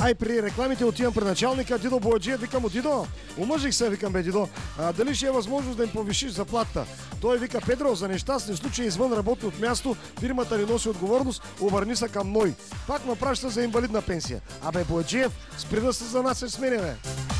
Ай, при рекламите отивам при началника, Дидо Бояджиев, викам му: Дидо, омъжих се, викам, бе, Дидо, дали ще е възможност да им повишиш заплатата? Той вика: Педро, за нещастни случаи извън работното място, фирмата ни носи отговорност, обърни се към НОИ. Пак ме праща за инвалидна пенсия. Абе, Бояджиев, спри да се занасяш с мене, бе.